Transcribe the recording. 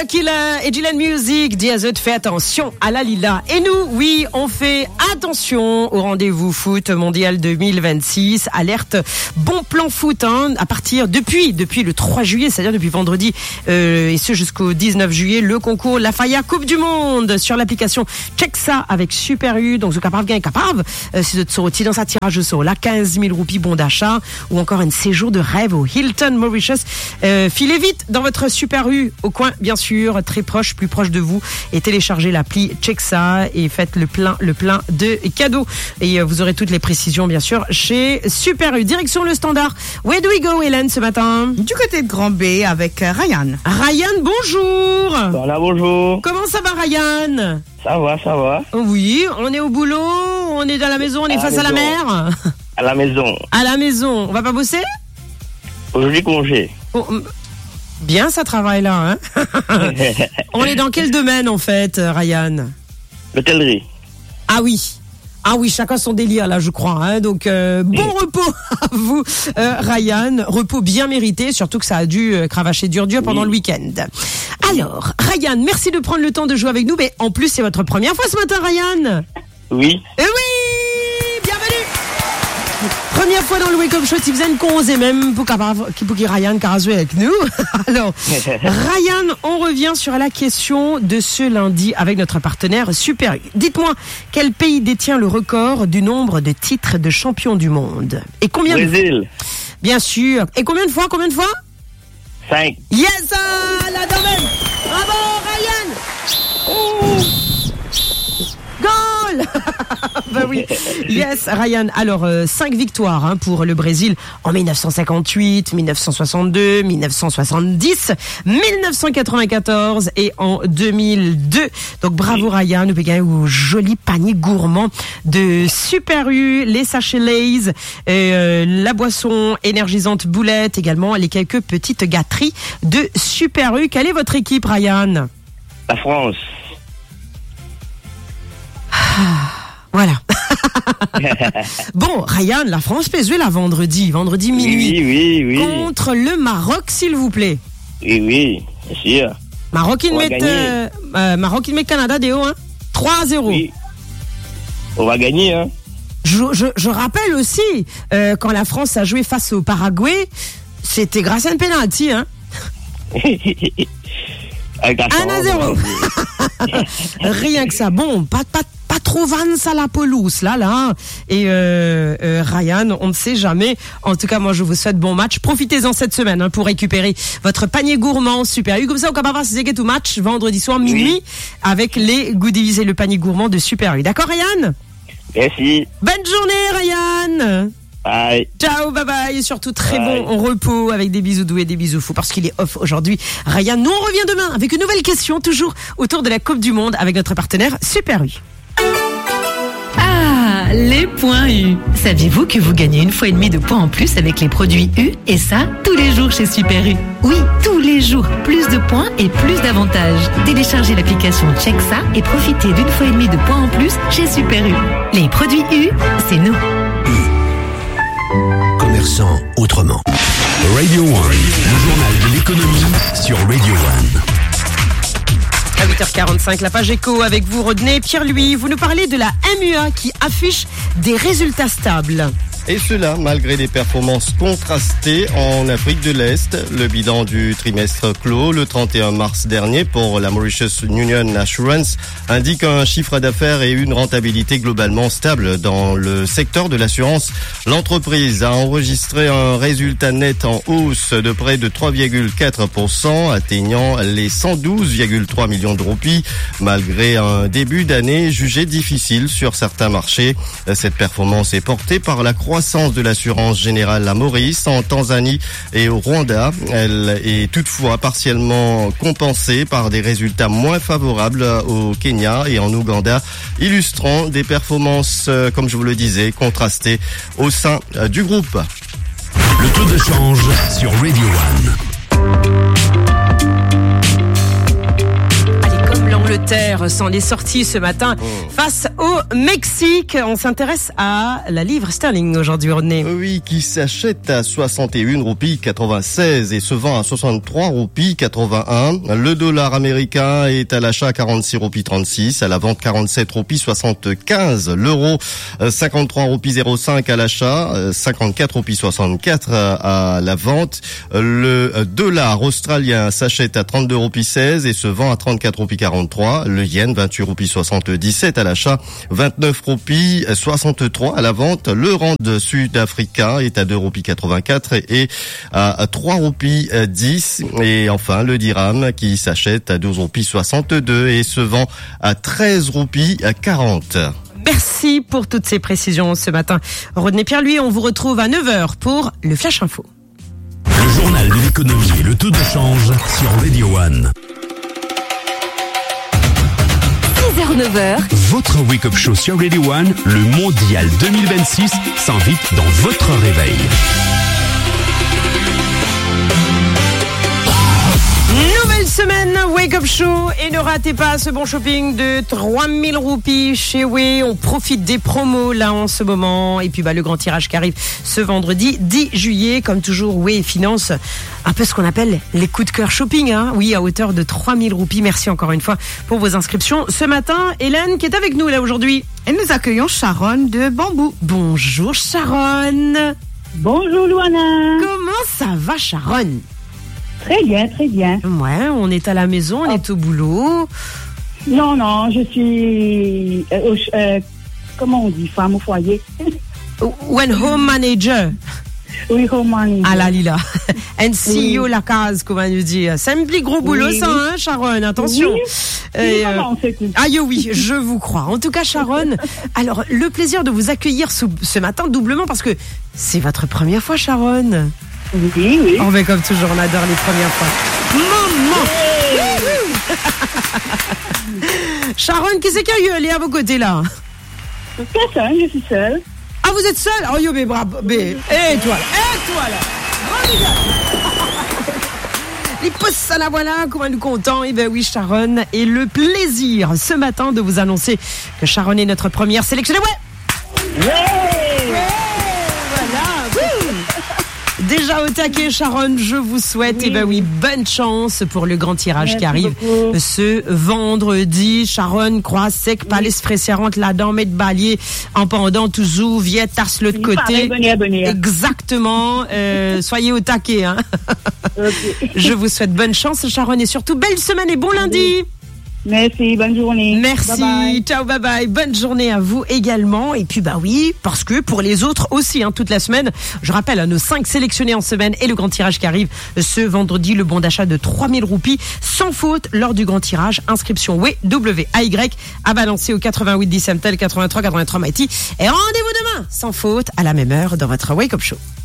Killer et Dylan Music, Diazot fait attention à la Lila. Et nous, oui, on fait attention au rendez-vous foot mondial 2026. Alerte bon plan foot, à partir depuis le 3 juillet, c'est-à-dire depuis vendredi, et ce jusqu'au 19 juillet, le concours La Faya Coupe du Monde sur l'application Check ça avec Super U. Donc, vous êtes capable de gagner, si vous êtes sorti dans sa tirage au sort, là, 15 000 roupies bon d'achat, ou encore un séjour de rêve au Hilton Mauritius. Filez vite dans votre Super U, au coin, bien sûr, très proche, plus proche de vous, et téléchargez l'appli Check ça et faites le plein de cadeaux. Et vous aurez toutes les précisions, bien sûr, chez Super U. Direction le standard. Where do we go, Hélène, ce matin? Du côté de Grand B avec Ryan. Ryan, bonjour. Voilà, bonjour. Comment ça va, Ryan? Ça va. Oui, on est au boulot, on est dans la maison, on est face à la mer. À la maison. À la maison. On va pas bosser? Aujourd'hui, congé. Oh, bien, ça travaille là, On est dans quel domaine, en fait, Ryan? L'hôtellerie. Ah oui, chacun son délire là, je crois. Donc bon repos à vous, Ryan. Repos bien mérité, surtout que ça a dû cravacher dur pendant le week-end. Alors, Ryan, merci de prendre le temps de jouer avec nous. Mais en plus, c'est votre première fois ce matin, Ryan. Oui. Oui, bienvenue. Première fois dans le Wake Up Show, si vous êtes cause et même pour qu'il Ryan car jouer avec nous. Alors, Ryan, on revient sur la question de ce lundi avec notre partenaire Super U. Dites-moi, quel pays détient le record du nombre de titres de champion du monde? Et combien Brésil. Bien sûr. Et combien de fois? 5. Yes, la domaine. Bravo, Ryan. Goal. Bah oui. Yes, Ryan. Alors, 5 victoires pour le Brésil en 1958, 1962, 1970, 1994 et en 2002. Donc, bravo Ryan. Nous pouvons gagner au joli panier gourmand de Super U, les sachets Lay's, la boisson énergisante Boulette, également les quelques petites gâteries de Super U. Quelle est votre équipe, Ryan? La France. Voilà. Bon, Ryan, la France peut jouer vendredi minuit. Oui. Contre le Maroc, s'il vous plaît. Oui, bien sûr. Maroc, il met Canada des hauts, 3-0. Oui. On va gagner, Je rappelle aussi, quand la France a joué face au Paraguay, c'était grâce à un penalty, 1-0. Rien que ça. Bon, pas trop vans à la pelouse, là. Et Ryan, on ne sait jamais. En tout cas, moi, je vous souhaite bon match. Profitez-en cette semaine pour récupérer votre panier gourmand Super U. Comme ça, on va pas se tout match vendredi soir minuit avec les goodies et le panier gourmand de Super U. D'accord, Ryan? Merci. Bonne journée, Ryan. Bye. Ciao, bye bye. Et surtout, très bon repos avec des bisous doux et des bisous fous parce qu'il est off aujourd'hui. Ryan, nous, on revient demain avec une nouvelle question, toujours autour de la Coupe du Monde avec notre partenaire Super U. Ah, les points U. Saviez-vous que vous gagnez 1,5 fois de points en plus avec les produits U? Et ça, tous les jours chez Super U. Oui, tous les jours. Plus de points et plus d'avantages. Téléchargez l'application Check ça et profitez d'1,5 fois de points en plus chez Super U. Les produits U, c'est nous. Commerçant autrement. Radio One, le journal de l'économie sur Radio One. À 8h45, la page éco avec vous, Rodney Pierre-Louis. Vous nous parlez de la MUA qui affiche des résultats stables. Et cela malgré des performances contrastées en Afrique de l'Est. Le bilan du trimestre clos le 31 mars dernier pour la Mauritius Union Assurance indique un chiffre d'affaires et une rentabilité globalement stable dans le secteur de l'assurance. L'entreprise a enregistré un résultat net en hausse de près de 3,4%, atteignant les 112,3 millions de roupies, malgré un début d'année jugé difficile sur certains marchés. Cette performance est portée par la croissance de l'assurance générale à Maurice, en Tanzanie et au Rwanda. Elle est toutefois partiellement compensée par des résultats moins favorables au Kenya et en Ouganda, illustrant des performances, comme je vous le disais, contrastées au sein du groupe. Le taux de change sur Radio One. Allez, comme le l'Angleterre s'en est sortie ce matin face au Mexique. On s'intéresse à la livre sterling aujourd'hui, Rodney. Oui, qui s'achète à 61 roupies 96 et se vend à 63 roupies 81. Le dollar américain est à l'achat à 46 roupies 36, à la vente 47 roupies 75. L'euro 53 roupies 05 à l'achat, 54 roupies 64 à la vente. Le dollar australien s'achète à 32 roupies 16 et se vend à 34 roupies 43. Le yen 28 roupies 77 à l'achat, 29 roupies 63 à la vente. Le rand sud-africain est à 2 roupies 84 et à 3 roupies 10. Et enfin, le dirham qui s'achète à 12 roupies 62 et se vend à 13 roupies 40. Merci pour toutes ces précisions ce matin. Rodney Pierre, lui, on vous retrouve à 9h pour le Flash Info. Le journal de l'économie et le taux de change sur Radio One. 6h-9h, Votre wake-up show sur Radio One, le mondial 2026, s'invite dans votre réveil. Nouvelle semaine, Wake Up Show, et ne ratez pas ce bon shopping de 3000 roupies chez Way. On profite des promos là en ce moment. Et puis le grand tirage qui arrive ce vendredi 10 juillet. Comme toujours, Way finance un peu ce qu'on appelle les coups de cœur shopping. Oui, à hauteur de 3000 roupies. Merci encore une fois pour vos inscriptions ce matin. Hélène qui est avec nous là aujourd'hui. Et nous accueillons Sharon de Bambou. Bonjour Sharon. Bonjour Luana. Comment ça va Sharon? Très bien, très bien. Ouais, on est à la maison, on est au boulot. Non, je suis, comment on dit, femme au foyer. When home manager. Oui, home manager. Ah là, Lila. CEO la case, comment nous dire. Ça me plie gros boulot, Oui, ça, oui. hein, Sharon, attention. Oui. Et, Non, c'est tout. aïe oui, je vous crois. En tout cas, Sharon, alors, le plaisir de vous accueillir ce matin doublement parce que c'est votre première fois, Sharon. Oui. On fait comme toujours, on adore les premières fois. Maman. Sharon, qui c'est qui a gueulé à vos côtés là? Personne, je suis seule. Ah, vous êtes seule? Oh, yo, mais bravo. Et toi là. Les pouces à la voilà, comment nous contents. Eh ben oui, Sharon, et le plaisir ce matin de vous annoncer que Sharon est notre première sélectionnée. Voilà. Déjà au taquet, Sharon, je vous souhaite, bonne chance pour le grand tirage Merci qui arrive beaucoup. ce vendredi. Sharon, croix sec, palais fressiarante, là-dedans, mettre balier, en pendant, toujours, vieux, tarse l'autre côté. Bonne. Exactement, soyez au taquet, hein. Ok. Je vous souhaite bonne chance, Sharon, et surtout belle semaine et bon lundi. Merci, bonne journée. Merci, Bye bye. ciao, bye bye, bonne journée à vous également. Et puis oui, parce que pour les autres aussi, toute la semaine, je rappelle à nos 5 sélectionnés en semaine et le grand tirage qui arrive ce vendredi, le bon d'achat de 3000 roupies sans faute lors du grand tirage. Inscription WAY à balancer au 88 10 Semtel 83 83 Mighty. Et rendez-vous demain sans faute à la même heure dans votre Wake Up Show.